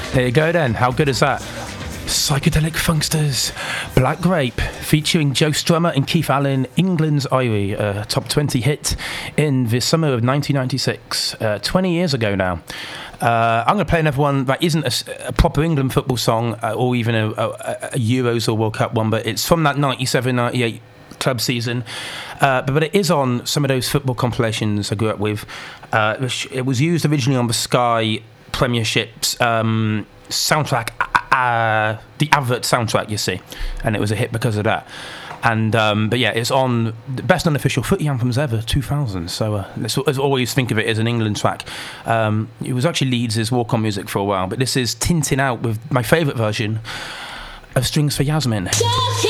There you go then. How good is that? Psychedelic Funksters, Black Grape, featuring Joe Strummer and Keith Allen, England's Irie, a top 20 hit in the summer of 1996, 20 years ago now. I'm going to play another one that isn't a proper England football song or even a Euros or World Cup one, but it's from that 97-98 club season. But it is on some of those football compilations I grew up with. It was used originally on the Sky Premiership's soundtrack, the advert soundtrack, you see, and it was a hit because of that. And but yeah, it's on the best unofficial footy anthems ever, 2000. So let's always think of it as an England track. It was actually Leeds' walk-on music for a while, but this is Tintin Out with my favourite version of Strings for Yasmin.